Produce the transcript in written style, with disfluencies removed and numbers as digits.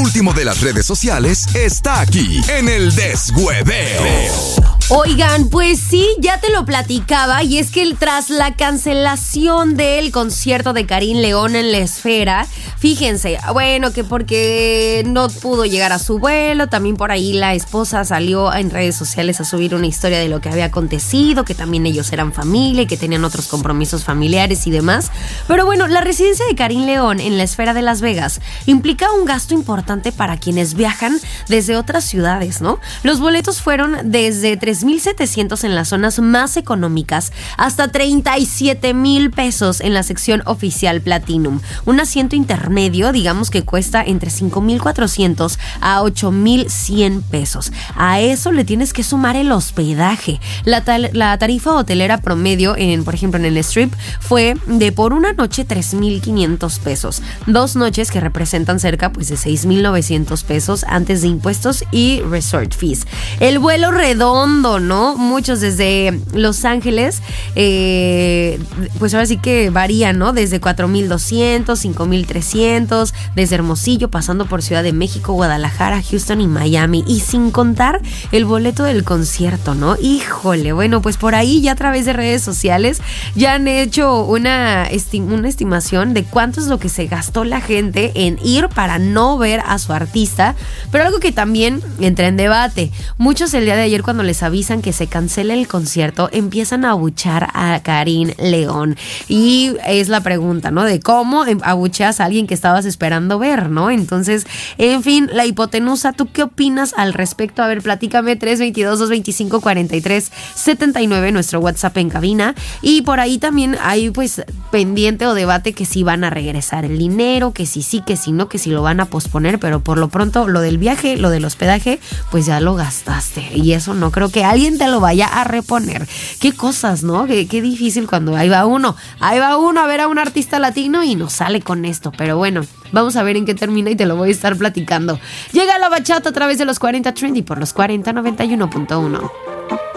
último de las redes sociales está aquí en el Deshueveo. Oigan, pues sí, ya te lo platicaba, y es que tras la cancelación del concierto de Karin León en la Esfera, fíjense, bueno, que porque no pudo llegar a su vuelo, también por ahí la esposa salió en redes sociales a subir una historia de lo que había acontecido, que también ellos eran familia y que tenían otros compromisos familiares y demás. Pero bueno, la residencia de Karin León en la Esfera de Las Vegas implica un gasto importante para quienes viajan desde otras ciudades, ¿no? Los boletos fueron desde 3,700 en las zonas más económicas hasta 37,000 pesos en la sección oficial Platinum. Un asiento intermedio, digamos que cuesta entre 5,400 a 8,100 pesos. A eso le tienes que sumar el hospedaje. La tarifa hotelera promedio, por ejemplo, en el Strip, fue de por una noche 3,500 pesos. 2 noches que representan cerca pues de 6,900 pesos antes de impuestos y resort fees. El vuelo redondo, ¿no? Muchos desde Los Ángeles, pues ahora sí que varían, ¿no? Desde 4,200, 5,300, desde Hermosillo, pasando por Ciudad de México, Guadalajara, Houston y Miami. Y sin contar el boleto del concierto, ¿no? Híjole, bueno, pues por ahí ya a través de redes sociales ya han hecho una estimación de cuánto es lo que se gastó la gente en ir para no ver a su artista. Pero algo que también entra en debate. Muchos el día de ayer, cuando les avisan que se cancela el concierto, empiezan a abuchar a Karin León. Y es la pregunta, ¿no? De cómo abucheas a alguien que estabas esperando ver, ¿no? Entonces, en fin, la hipotenusa, ¿tú qué opinas al respecto? A ver, platícame, 322-225-4379, nuestro WhatsApp en cabina. Y por ahí también hay pues pendiente o debate que si van a regresar el dinero, que si sí, que si no, que si lo van a posponer, pero por lo pronto lo del viaje, lo del hospedaje, pues ya lo gastaste, y eso no creo que alguien te lo vaya a reponer. Qué cosas, ¿no? Qué difícil cuando ahí va uno a ver a un artista latino y nos sale con esto, pero bueno, vamos a ver en qué termina y te lo voy a estar platicando. Llega la bachata a través de los 40 Trendy por los 4091.1.